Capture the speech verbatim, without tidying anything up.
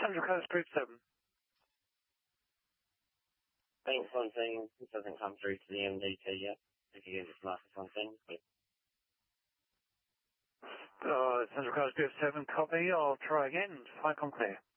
Central Coast Group seven. Thanks, one thing. This hasn't come through to the M D T yet. If you give it mark as one thing, please. Uh, Central Coast Group seven, copy. I'll try again. Flight con clear.